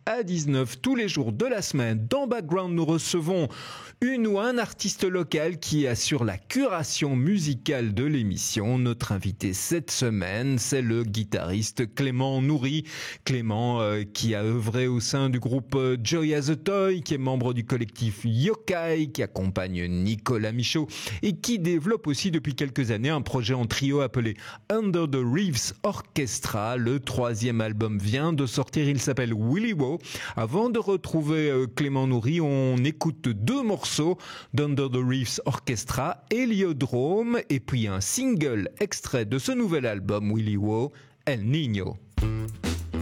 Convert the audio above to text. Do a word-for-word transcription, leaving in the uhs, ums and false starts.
à dix-neuf tous les jours de la semaine. Dans Background, nous recevons une ou un artiste local qui assure la curation musicale de l'émission. Notre invité cette semaine, c'est le guitariste Clément Nourry. Clément euh, qui a œuvré au sein du groupe euh, Joy as a Toy, qui est membre du collectif Yokai, qui accompagne Nicolas Michaud et qui développe aussi depuis quelques années un projet en trio appelé Under the Reefs Orchestra. Le troisième album vient de sortir, il s'appelle Willy Wo. Avant de retrouver euh, Clément Nourry, on écoute deux morceaux d'Under the Reefs Orchestra, Héliodrome, et puis un single extrait de ce nouvel album Willy Wo, El Niño.